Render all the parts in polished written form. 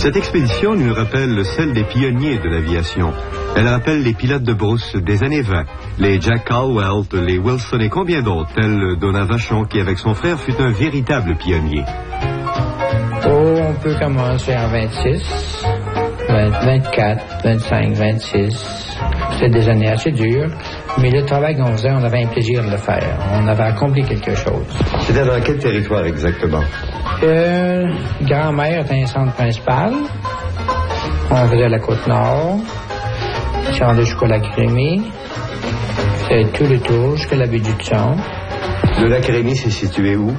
Cette expédition nous rappelle celle des pionniers de l'aviation. Elle rappelle les pilotes de brousse des années 20, les Jack Caldwell, les Wilson et combien d'autres, tels Donat Vachon qui, avec son frère, fut un véritable pionnier. Oh, on peut commencer en 26, 24, 25, 26. C'était des années assez dures, mais le travail qu'on faisait, on avait un plaisir de le faire. On avait accompli quelque chose. C'était dans quel territoire exactement? Grand-mère était un centre principal. On faisait la Côte-Nord. J'ai rendu jusqu'au lac Rémy. C'était tout le tour jusqu'à la baie du Tson. Le lac Rémy, c'est situé où?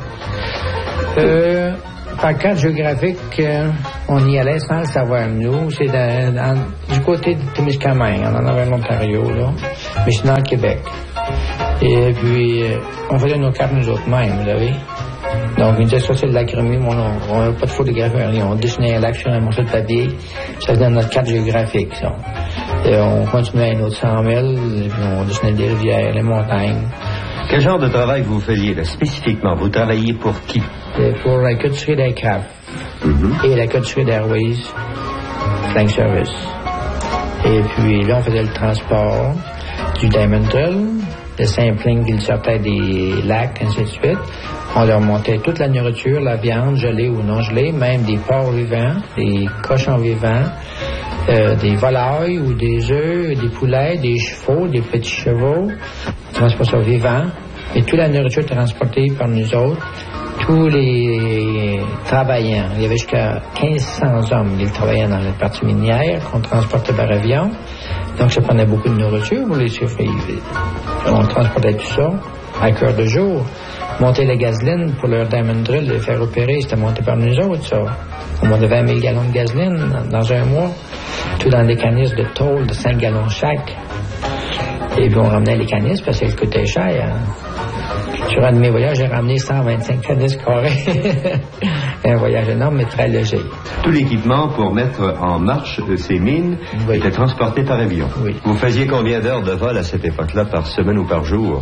Par carte géographique, on y allait sans le savoir, nous. C'est du côté de Témiscamingue, on en avait l'Ontario, là. Mais c'est dans le Québec. Et puis, on faisait nos cartes nous autres mêmes, vous savez. Donc, une ça, c'est le lac Rémy, on n'a pas de photographie, rien. On dessinait un lac sur un morceau de papier. Ça faisait notre carte géographique, ça. Et on continuait à un autre 100 000, et puis on dessinait des rivières, les montagnes. Quel genre de travail vous faisiez, là, spécifiquement? Vous travailliez pour qui? Pour la cotisserie d'Aircraft et la cotisserie d'Airways, Flying Service. Et puis là, on faisait le transport du Diamond Trail, de Saint-Pling qui sortait des lacs, ainsi de suite. On leur montait toute la nourriture, la viande, gelée ou non gelée, même des porcs vivants, des cochons vivants, des volailles ou des œufs, des poulets, des chevaux, des petits chevaux, transportation vivant. Et toute la nourriture transportée par nous autres. Tous les travaillants, il y avait jusqu'à 1500 hommes qui travaillaient dans la partie minière qu'on transportait par avion. Donc, ça prenait beaucoup de nourriture pour les survivre. On transportait tout ça à cœur de jour. Monter la gasoline pour leur Diamond Drill, les faire opérer, c'était monté par nous autres, ça. On montait 20 000 gallons de gasoline dans un mois, tout dans des canisses de tôle de 5 gallons chaque. Et puis, on ramenait les canisses parce qu'elles coûtaient cher. Hein. Sur un de mes voyages, j'ai ramené 125 canisses carrées. Un voyage énorme, mais très léger. Tout l'équipement pour mettre en marche ces mines était transporté par avion. Oui. Vous faisiez combien d'heures de vol à cette époque-là, par semaine ou par jour?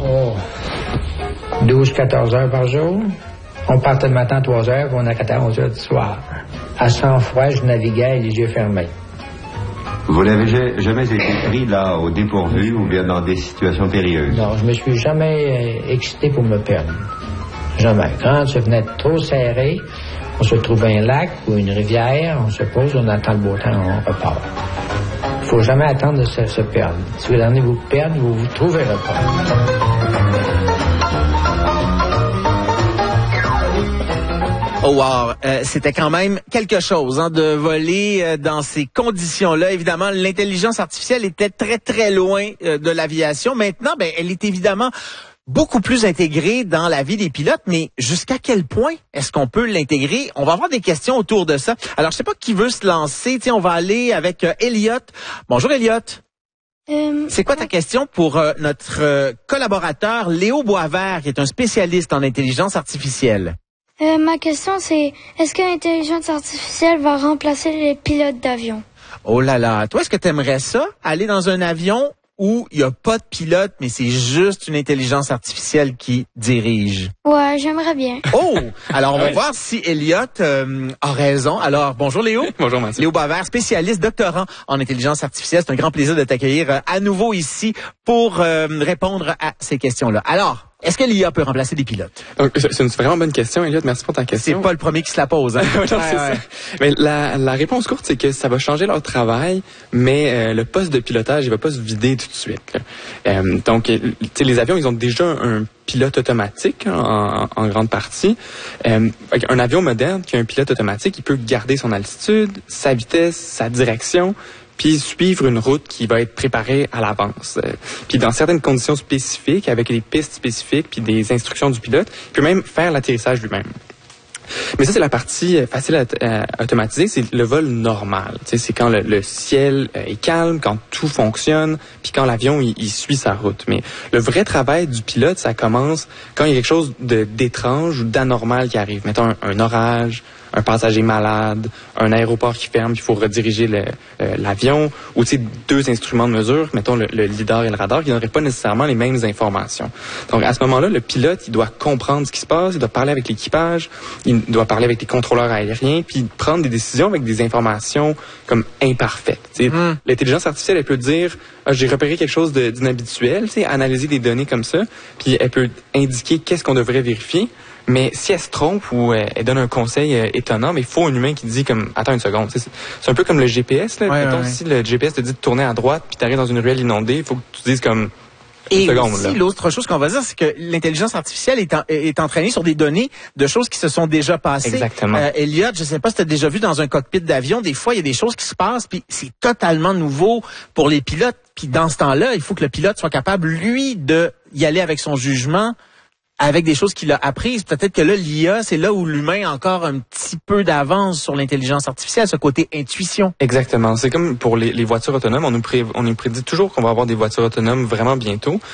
12-14 heures par jour. On partait le matin à 3 heures, puis on arrêtait à 11 heures du soir. À 100 fois, je naviguais les yeux fermés. Vous n'avez jamais été pris là au dépourvu ou bien dans des situations périlleuses? Non, je me suis jamais excité pour me perdre. Jamais. Quand ça venait trop serré, on se trouve un lac ou une rivière, on se pose, on attend le beau temps, on repart. Il ne faut jamais attendre de se perdre. Si vous allez vous perdre, vous vous trouverez pas. Oh wow, c'était quand même quelque chose de voler dans ces conditions-là. Évidemment, l'intelligence artificielle était très très loin de l'aviation. Maintenant, elle est évidemment beaucoup plus intégrée dans la vie des pilotes, mais jusqu'à quel point est-ce qu'on peut l'intégrer? On va avoir des questions autour de ça. Alors, je sais pas qui veut se lancer. On va aller avec Elliot. Bonjour Elliot. C'est quoi ta question pour notre collaborateur Léo Boisvert, qui est un spécialiste en intelligence artificielle? Ma question, c'est, est-ce que l'intelligence artificielle va remplacer les pilotes d'avion? Oh là là, toi, est-ce que tu aimerais ça, aller dans un avion où il n'y a pas de pilote, mais c'est juste une intelligence artificielle qui dirige? Ouais, j'aimerais bien. Oh! Alors, on va voir si Elliot a raison. Alors, bonjour Léo. Bonjour, merci. Léo Boisvert, spécialiste, doctorant en intelligence artificielle. C'est un grand plaisir de t'accueillir à nouveau ici pour répondre à ces questions-là. Alors, est-ce que l'IA peut remplacer des pilotes? Donc, c'est une vraiment bonne question, Elliot. Merci pour ta question. C'est pas le premier qui se la pose. Hein? Non, c'est ça. Mais la réponse courte, c'est que ça va changer leur travail, mais le poste de pilotage, il va pas se vider tout de suite. Donc, les avions, ils ont déjà un pilote automatique en grande partie. Un avion moderne qui a un pilote automatique, il peut garder son altitude, sa vitesse, sa direction, puis suivre une route qui va être préparée à l'avance. Puis dans certaines conditions spécifiques, avec les pistes spécifiques, puis des instructions du pilote, il peut même faire l'atterrissage lui-même. Mais ça, c'est la partie facile à automatiser, c'est le vol normal. C'est quand le ciel est calme, quand tout fonctionne, puis quand l'avion il suit sa route. Mais le vrai travail du pilote, ça commence quand il y a quelque chose d'étrange ou d'anormal qui arrive. Mettons un orage, un passager malade, un aéroport qui ferme, il faut rediriger l'avion, ou tu sais, 2 instruments de mesure, mettons le lidar et le radar, qui n'auraient pas nécessairement les mêmes informations. Donc à ce moment-là, le pilote, il doit comprendre ce qui se passe, il doit parler avec l'équipage, il doit parler avec les contrôleurs aériens, puis prendre des décisions avec des informations comme imparfaites. L'intelligence artificielle, elle peut dire j'ai repéré quelque chose d'inhabituel, analyser des données comme ça, puis elle peut indiquer qu'est-ce qu'on devrait vérifier. Mais si elle se trompe ou elle donne un conseil étonnant, mais il faut un humain qui dit comme attends une seconde. C'est un peu comme le GPS. Là. Mettons, si le GPS te dit de tourner à droite puis t'arrives dans une ruelle inondée, il faut que tu dises comme et aussi, l'autre chose qu'on va dire, c'est que l'intelligence artificielle est entraînée sur des données de choses qui se sont déjà passées. Exactement. Elliot, je sais pas si tu as déjà vu dans un cockpit d'avion, des fois, il y a des choses qui se passent, puis c'est totalement nouveau pour les pilotes. Puis dans ce temps-là, il faut que le pilote soit capable, lui, de y aller avec son jugement, avec des choses qu'il a apprises. Peut-être que là, l'IA, c'est là où l'humain a encore un petit peu d'avance sur l'intelligence artificielle, ce côté intuition. Exactement. C'est comme pour les voitures autonomes, on nous prédit toujours qu'on va avoir des voitures autonomes vraiment bientôt.